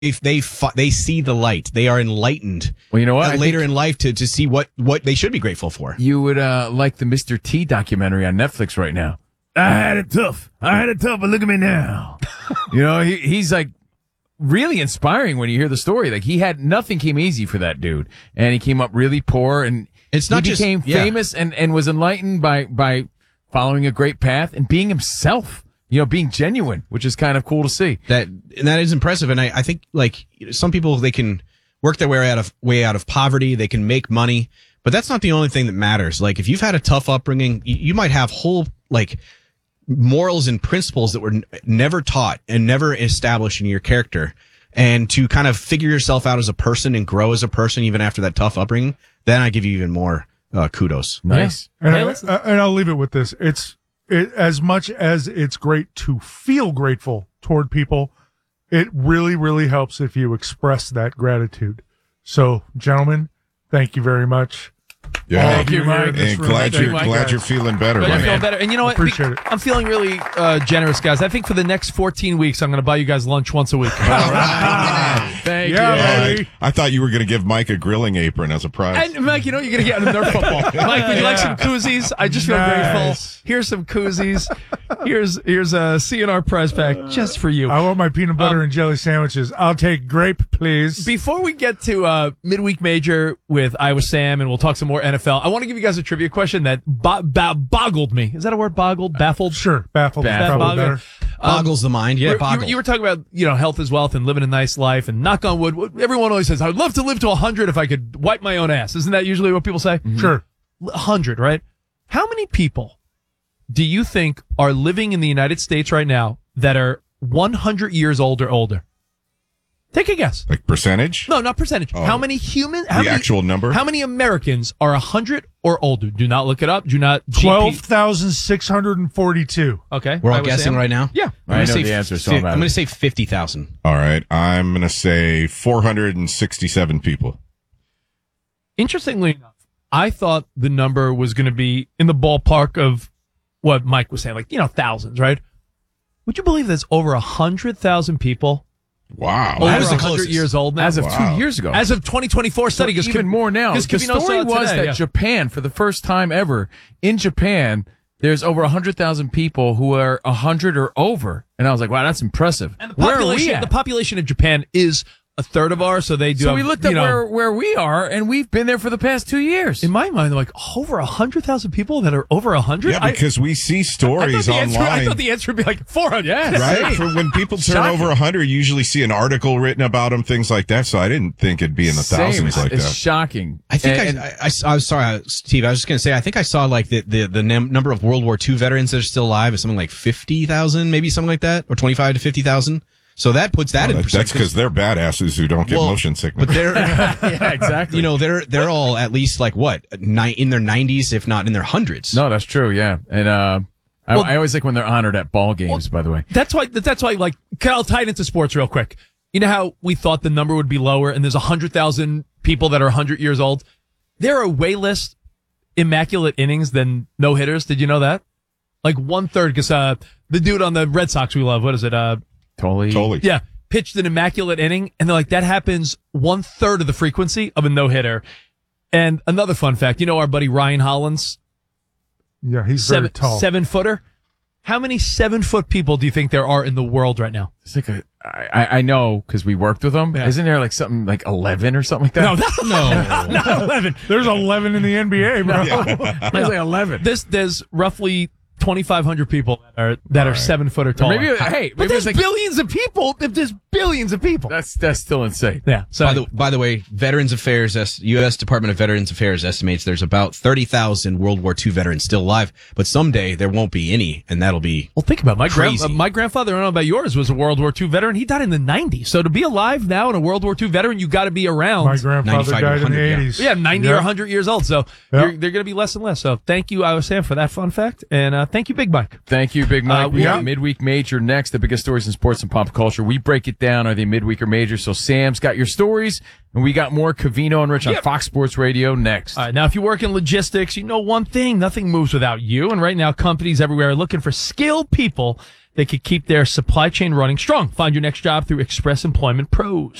if they see the light, they are enlightened. Well, you know what? Later in life to see what they should be grateful for. You would like the Mr. T documentary on Netflix right now. I had it tough, but look at me now. He's like really inspiring when you hear the story. Like nothing came easy for that dude, and he came up really poor, and he became famous and was enlightened by following a great path and being himself. Being genuine, which is kind of cool to see. That is impressive, and I think like some people, they can work their way out of poverty, they can make money, but that's not the only thing that matters. Like if you've had a tough upbringing, you might have whole like morals and principles that were never taught and never established in your character, and to kind of figure yourself out as a person and grow as a person even after that tough upbringing, then I give you even more kudos. Nice. Yeah. And I'll leave it with this. As much as it's great to feel grateful toward people, it really, really helps if you express that gratitude. So, gentlemen, thank you very much. Yeah, thank you, Mike. And glad you're feeling better. I feel better. And you know what? Appreciate it. I'm feeling really generous, guys. I think for the next 14 weeks, I'm going to buy you guys lunch once a week. All right. Thank you. Baby. I thought you were going to give Mike a grilling apron as a prize. And Mike, you're going to get on the Nerf football. Mike, would you like some koozies? I just feel grateful. Here's some koozies. Here's a CNR prize pack just for you. I want my peanut butter and jelly sandwiches. I'll take grape, please. Before we get to midweek major with Iowa Sam, and we'll talk some more NFL, I want to give you guys a trivia question that boggled me. Is that a word? Boggled? Baffled? Sure. Baffled is probably better. Boggles the mind. Yeah, boggle. You were talking about, health is wealth and living a nice life, and knock on wood. Everyone always says, I would love to live to 100 if I could wipe my own ass. Isn't that usually what people say? Mm-hmm. Sure. 100, right? How many people do you think are living in the United States right now that are 100 years old or older? Take a guess. Like percentage? No, not percentage. Oh. How many humans? Actual number? How many Americans are 100 or older? Do not look it up. Do not. 12,642. Okay. We're all guessing right now? Yeah. I know the answer, so I'm going to say 50,000. All right. I'm going to say 467 people. Interestingly enough, I thought the number was going to be in the ballpark of what Mike was saying, like, thousands, right? Would you believe there's over 100,000 people Wow. over That was the 100 closest. years old now? As of 2 years ago. As of 2024 study. So even more now. The story was that Japan, for the first time ever, in Japan, there's over 100,000 people who are 100 or over. And I was like, wow, that's impressive. And Where are we at? the population of Japan is a third of ours, so they do. So we looked at where we are, and we've been there for the past 2 years. In my mind, they're like over 100,000 people that are over 100. Yeah, because we see stories online. I thought the answer would be like 400. Yes. Right? For when people turn over 100, you usually see an article written about them, things like that. So I didn't think it'd be in the thousands like it's that. shocking. I think I was sorry, Steve. I was just going to say, I think I saw like the number of World War II veterans that are still alive is something like 50,000, maybe something like that, or 25 to 50,000. So that puts that in perspective. That's because they're badasses who don't get motion sickness. But they're, yeah, exactly. They're all at least like what, in their 90s, if not in their hundreds. No, that's true. Yeah, and I always like when they're honored at ball games. By the way, that's why. Like, I'll tie it into sports real quick. You know how we thought the number would be lower, and there's 100,000 people that are 100 years old. There are way less immaculate innings than no hitters. Did you know that? Like 1/3, because the dude on the Red Sox we love, what is it? Totally. Yeah, pitched an immaculate inning, and they're like, that happens 1/3 of the frequency of a no-hitter. And another fun fact, our buddy Ryan Hollins? Yeah, he's very tall. 7-footer. How many 7-foot people do you think there are in the world right now? it's like I know because we worked with them. Yeah. Isn't there like something like 11 or something like that? No, not 11. There's 11 in the NBA, bro. There's like 11. There's roughly 2,500 people that are 7 foot or taller. Maybe there's billions of people. If there's billions of people, that's still insane. Yeah. So by the way, Veterans Affairs, U.S. Department of Veterans Affairs estimates there's about 30,000 World War II veterans still alive, but someday there won't be any, and that'll be think about it. crazy. My grandfather, I don't know about yours, was a World War II veteran. He died in the 90s. So to be alive now and a World War II veteran, you got to be around. My grandfather died in the 80s. Yeah, 90 or 100 years old. So they're going to be less and less. So thank you, Iowa Sam, for that fun fact, and thank you, Big Mike. Thank you, Big Mike. We got midweek major next. The biggest stories in sports and pop culture. We break it down. Are they midweek or major? So Sam's got your stories, and we got more Covino and Rich on Fox Sports Radio next. All right, now if you work in logistics, you know one thing: nothing moves without you. And right now, companies everywhere are looking for skilled people they could keep their supply chain running strong. Find your next job through Express Employment Pros.